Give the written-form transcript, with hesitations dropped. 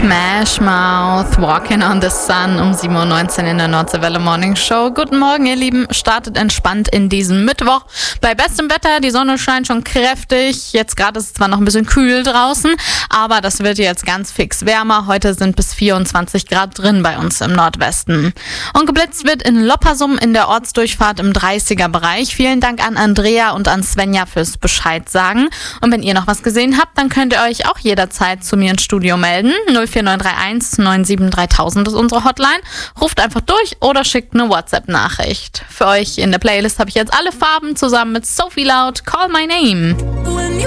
Smash Mouth, Walking on the Sun um 7.19 Uhr in der Nordseewelle Morning Show. Guten Morgen, ihr Lieben. Startet entspannt in diesen Mittwoch. Bei bestem Wetter, die Sonne scheint schon kräftig. Jetzt gerade ist es zwar noch ein bisschen kühl draußen, aber das wird jetzt ganz fix wärmer. Heute sind bis 24 Grad drin bei uns im Nordwesten. Und geblitzt wird in Loppersum in der Ortsdurchfahrt im 30er-Bereich. Vielen Dank an Andrea und an Svenja fürs Bescheid sagen. Und wenn ihr noch was gesehen habt, dann könnt ihr euch auch jederzeit zu mir ins Studio melden. 04931 97 3000 ist unsere Hotline. Ruft einfach durch oder schickt eine WhatsApp-Nachricht. Für euch in der Playlist habe ich jetzt alle Farben zusammen mit Sophie Loud, Call My Name.